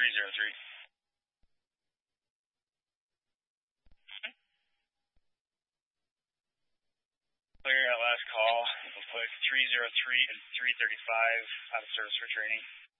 303. Clear that last call. We'll put 303 and 335 out of service for training.